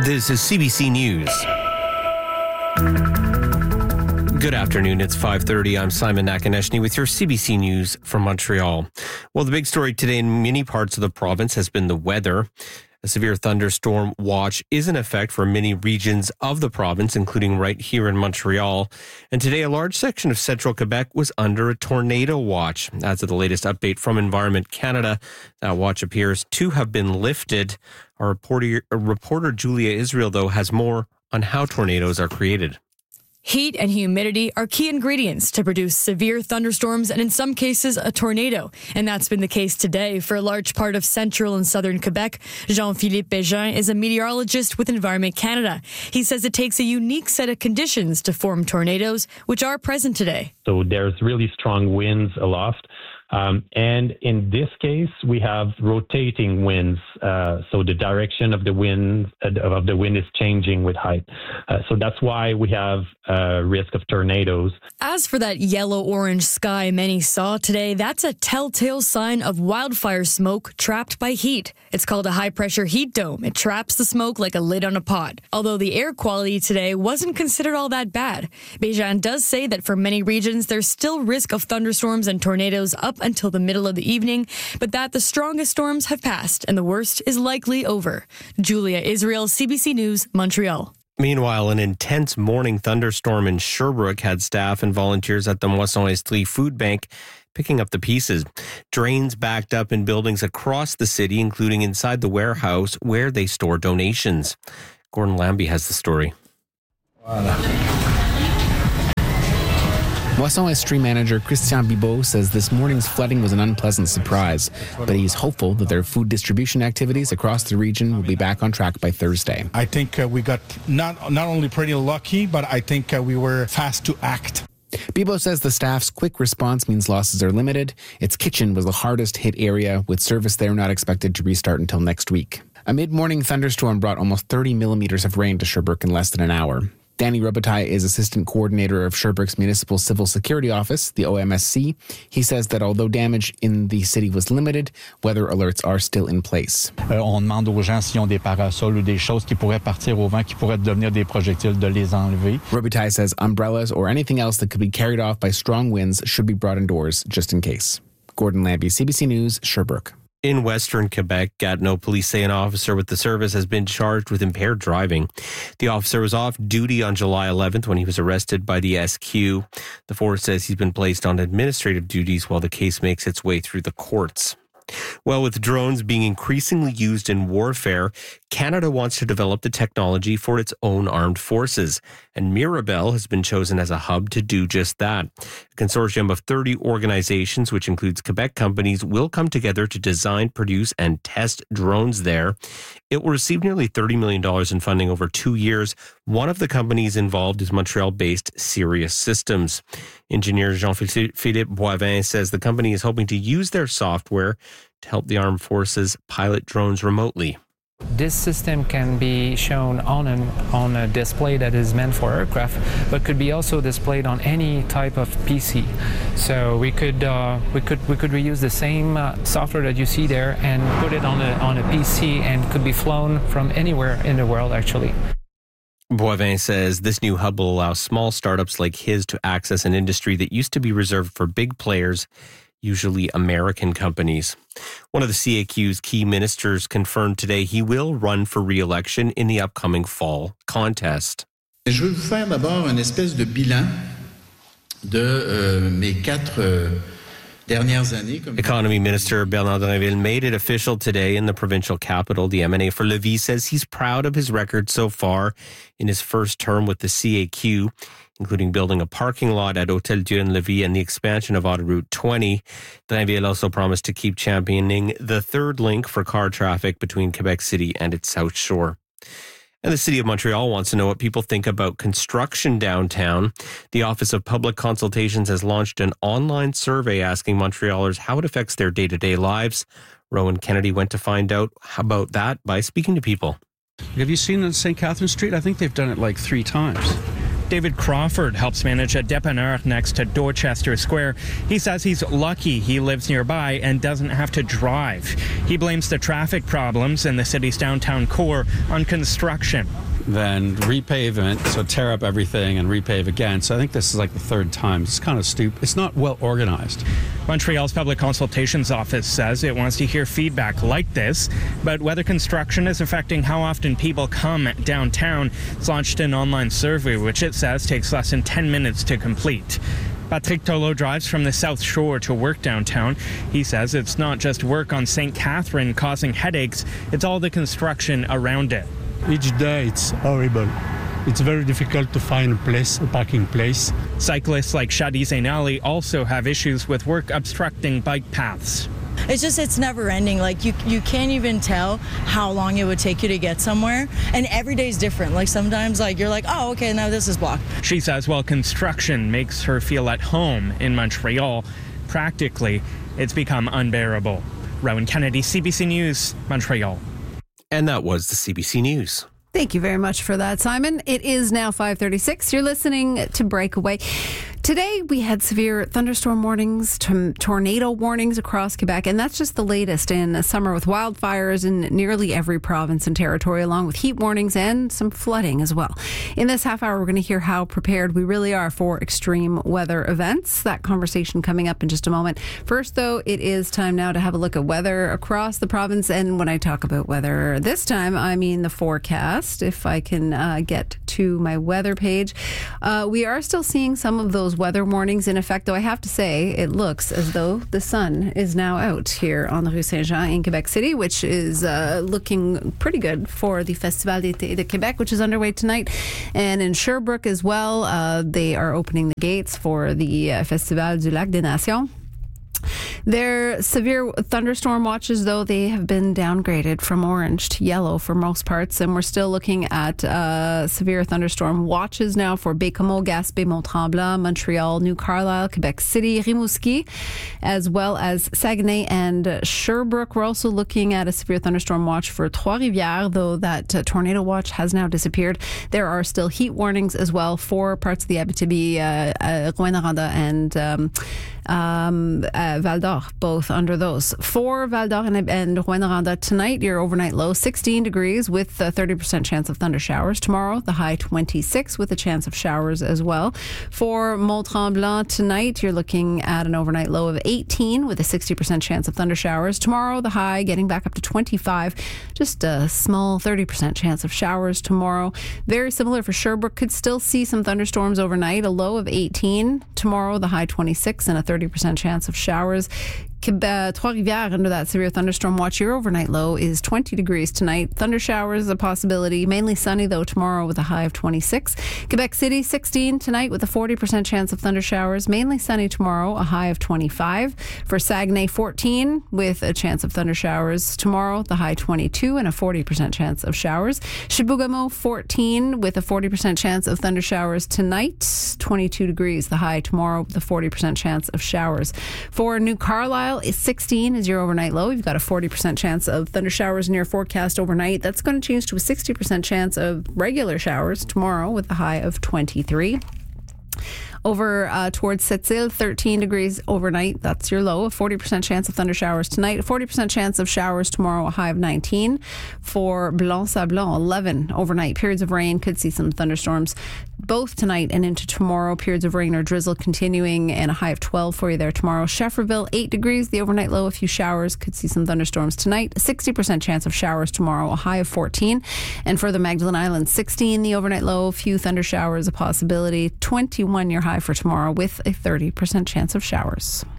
This is CBC News. Good afternoon. It's 5:30. I'm Simon Nakaneshny with your CBC News from Montreal. Well, the big story today in many parts of the province has been the weather. A severe thunderstorm watch is in effect for many regions of the province, including right here in Montreal. And today, a large section of central Quebec was under a tornado watch. As of the latest update from Environment Canada, that watch appears to have been lifted. Our reporter Julia Israel, though, has more on how tornadoes are created. Heat and humidity are key ingredients to produce severe thunderstorms and in some cases a tornado. And that's been the case today for a large part of central and southern Quebec. Jean-Philippe Bégin is a meteorologist with Environment Canada. He says it takes a unique set of conditions to form tornadoes, which are present today. So there's really strong winds aloft. And in this case, we have rotating winds. So the direction of the wind is changing with height. So that's why we have risk of tornadoes. As for that yellow-orange sky many saw today, that's a telltale sign of wildfire smoke trapped by heat. It's called a high-pressure heat dome. It traps the smoke like a lid on a pot. Although the air quality today wasn't considered all that bad. Bégin does say that for many regions, there's still risk of thunderstorms and tornadoes up until the middle of the evening, but that the strongest storms have passed and the worst is likely over. Julia Israel, CBC News, Montreal. Meanwhile, an intense morning thunderstorm in Sherbrooke had staff and volunteers at the Moisson Estrie Food Bank picking up the pieces. Drains backed up in buildings across the city, including inside the warehouse where they store donations. Gordon Lambie has the story. Moisson Estrie manager Christian Bibot says this morning's flooding was an unpleasant surprise, but he's hopeful that their food distribution activities across the region will be back on track by Thursday. I think we got not only pretty lucky, but I think we were fast to act. Bibot says the staff's quick response means losses are limited. Its kitchen was the hardest hit area, with service there not expected to restart until next week. A mid-morning thunderstorm brought almost 30 millimeters of rain to Sherbrooke in less than an hour. Danny Robitaille is assistant coordinator of Sherbrooke's Municipal Civil Security Office, the OMSC. He says that although damage in the city was limited, weather alerts are still in place. On demande aux gens s'ils ont des parasols ou des choses qui pourraient partir au vent, qui pourraient devenir des projectiles, de les enlever. Robitaille says umbrellas or anything else that could be carried off by strong winds should be brought indoors just in case. Gordon Lambie, CBC News, Sherbrooke. In western Quebec, Gatineau police say an officer with the service has been charged with impaired driving. The officer was off duty on July 11th when he was arrested by the SQ. The force says he's been placed on administrative duties while the case makes its way through the courts. Well, with drones being increasingly used in warfare, Canada wants to develop the technology for its own armed forces. And Mirabel has been chosen as a hub to do just that. A consortium of 30 organizations, which includes Quebec companies, will come together to design, produce, and test drones there. It will receive nearly $30 million in funding over 2 years. One of the companies involved is Montreal-based Sirius Systems. Engineer Jean-Philippe Boivin says the company is hoping to use their software to help the armed forces pilot drones remotely. This system can be shown on a display that is meant for aircraft, but could be also displayed on any type of PC. So we could reuse the same software that you see there and put it on a PC, and could be flown from anywhere in the world, actually. Boivin says this new hub will allow small startups like his to access an industry that used to be reserved for big players, usually American companies. One of the CAQ's key ministers confirmed today he will run for re-election in the upcoming fall contest. Je vais vous faire d'abord une espèce de bilan de mes 4 dernières années. Economy Minister Bernard Drinville made it official today in the provincial capital. The MNA for Lévis says he's proud of his record so far in his first term with the CAQ, including building a parking lot at Hotel Dieu in Lévis and the expansion of Autoroute 20. Drinville also promised to keep championing the third link for car traffic between Quebec City and its South Shore. And the City of Montreal wants to know what people think about construction downtown. The Office of Public Consultations has launched an online survey asking Montrealers how it affects their day-to-day lives. Rowan Kennedy went to find out about that by speaking to people. Have you seen on St. Catherine Street? I think they've done it like 3 times. David Crawford helps manage a dépanneur next to Dorchester Square. He says he's lucky he lives nearby and doesn't have to drive. He blames the traffic problems in the city's downtown core on construction. Then repavement, so tear up everything and repave again. So I think this is like the third time. It's kind of stupid. It's not well organized. Montreal's Public Consultations Office says it wants to hear feedback like this, but whether construction is affecting how often people come downtown, it's launched an online survey, which it says takes less than 10 minutes to complete. Patrick Tolo drives from the South Shore to work downtown. He says it's not just work on St. Catherine causing headaches, it's all the construction around it. Each day it's horrible. It's very difficult to find a parking place. Cyclists like Shadi Zainali also have issues with work obstructing bike paths. It's never ending. Like you can't even tell how long it would take you to get somewhere. And every day is different. Like sometimes you're like, oh, okay, now this is blocked. She says while construction makes her feel at home in Montreal, practically it's become unbearable. Rowan Kennedy, CBC News, Montreal. And that was the CBC News. Thank you very much for that, Simon. It is now 5:36. You're listening to Breakaway. Today, we had severe thunderstorm warnings, tornado warnings across Quebec, and that's just the latest in a summer with wildfires in nearly every province and territory, along with heat warnings and some flooding as well. In this half hour, we're going to hear how prepared we really are for extreme weather events. That conversation coming up in just a moment. First, though, it is time now to have a look at weather across the province. And when I talk about weather this time, I mean the forecast. If I can get to my weather page. We are still seeing some of those weather warnings in effect, though I have to say it looks as though the sun is now out here on the Rue Saint-Jean in Quebec City, which is looking pretty good for the Festival d'été de Québec, which is underway tonight. And in Sherbrooke as well, they are opening the gates for the Festival du Lac des Nations. Their severe thunderstorm watches, though, they have been downgraded from orange to yellow for most parts, and we're still looking at severe thunderstorm watches now for Baie-Comeau, Gaspé, Mont-Tremblant, Montreal, New Carlisle, Quebec City, Rimouski, as well as Saguenay and Sherbrooke. We're also looking at a severe thunderstorm watch for Trois-Rivières, though that tornado watch has now disappeared. There are still heat warnings as well for parts of the Abitibi, Rouyn-Noranda, and Val d'Or, both under those. For Val d'Or and Rouyn-Noranda tonight, your overnight low 16 degrees with a 30% chance of thunder showers. Tomorrow, the high 26 with a chance of showers as well. For Mont-Tremblant tonight, you're looking at an overnight low of 18 with a 60% chance of thunder showers. Tomorrow, the high getting back up to 25, just a small 30% chance of showers tomorrow. Very similar for Sherbrooke, could still see some thunderstorms overnight, a low of 18. Tomorrow, the high 26 and a 30% chance of showers. Trois-Rivières, under that severe thunderstorm watch, your overnight low is 20 degrees tonight. Thunder showers a possibility. Mainly sunny, though, tomorrow with a high of 26. Quebec City, 16 tonight with a 40% chance of thunder showers. Mainly sunny tomorrow, a high of 25. For Saguenay, 14 with a chance of thunder showers. Tomorrow, the high 22 and a 40% chance of showers. Chibougamau, 14 with a 40% chance of thunder showers tonight. 22 degrees, the high tomorrow with a 40% chance of showers. For New Carlisle, is 16 is your overnight low. You've got a 40% chance of thunder showers in your forecast overnight. That's going to change to a 60% chance of regular showers tomorrow with a high of 23. Over towards Sept-Îles, 13 degrees overnight. That's your low. A 40% chance of thunder showers tonight. A 40% chance of showers tomorrow, a high of 19. For Blanc-Sablon, 11 overnight. Periods of rain, could see some thunderstorms both tonight and into tomorrow. Periods of rain or drizzle continuing, and a high of 12 for you there tomorrow. Schefferville, 8 degrees. The overnight low, a few showers. Could see some thunderstorms tonight. A 60% chance of showers tomorrow, a high of 14. And for the Magdalen Islands, 16 the overnight low, a few thunder showers, a possibility. 21 your high for tomorrow with a 30% chance of showers.